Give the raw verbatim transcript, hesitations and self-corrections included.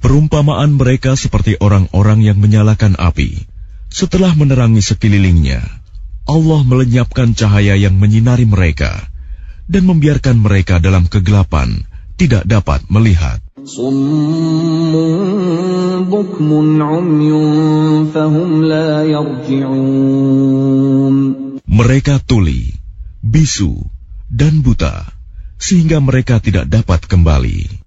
Perumpamaan mereka seperti orang-orang yang menyalakan api. Setelah menerangi sekelilingnya, Allah melenyapkan cahaya yang menyinari mereka dan membiarkan mereka dalam kegelapan, tidak dapat melihat. Mereka tuli, bisu, dan buta, sehingga mereka tidak dapat kembali.